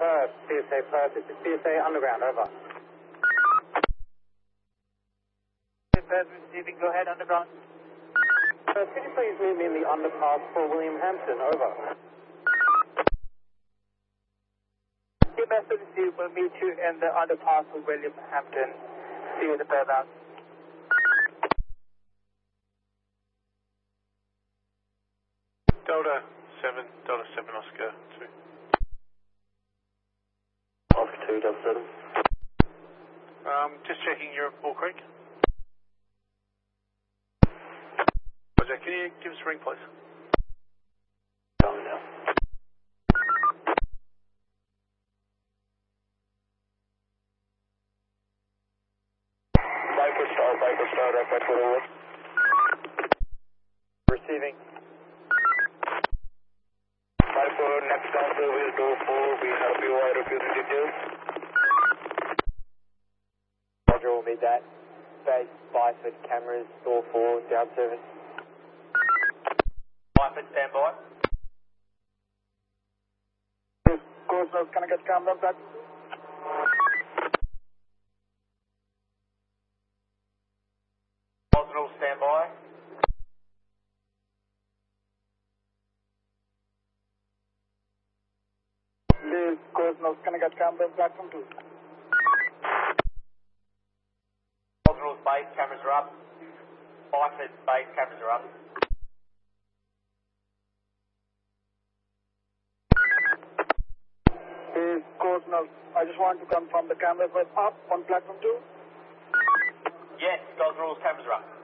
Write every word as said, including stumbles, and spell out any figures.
Perth, C S A Perth, this is C S A Underground, over. Perth receiving, go ahead, Underground. Uh, could you please meet me in the underpass for William Hampton, over. Perth receive, will meet you in the underpass for William Hampton. See you in the Perth out. Delta seven, Delta seven Oscar two. Oscar two, Delta seven. Um, just checking you're at Bull Creek. Roger, can you give us a ring, please? Coming now. Viper Star, Viper Star, right back forward. Receiving. Viper, next down service, door four, we have you, I refuse details. Roger, we'll meet that. Base, Biford, cameras, door four, down service. Biford, stand by. Cosmos, can I get camera back? Oswald, stand by. This Cosmos, can I get camera back from two? Oswald, base, cameras are up. Biford, base, cameras are up. This Cosmos, I just want to confirm the cameras were up on platform two. Yes, Oswald, cameras are up.